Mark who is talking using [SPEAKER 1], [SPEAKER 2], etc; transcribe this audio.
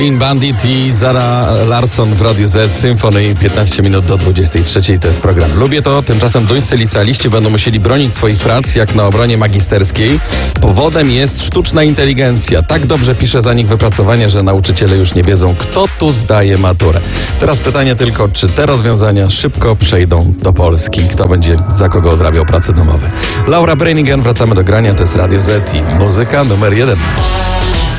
[SPEAKER 1] Clean Bandit i Zara Larsson w Radiu Z Symphony, 15 minut do 23. To jest program Lubię to. Tymczasem duńscy licealiści będą musieli bronić swoich prac jak na obronie magisterskiej. Powodem jest sztuczna inteligencja. Tak dobrze pisze za nich wypracowanie, że nauczyciele już nie wiedzą, kto tu zdaje maturę. Teraz pytanie tylko, czy te rozwiązania szybko przejdą do Polski? Kto będzie za kogo odrabiał prace domowe? Laura Branigan, wracamy do grania. To jest Radio Z i muzyka numer 1.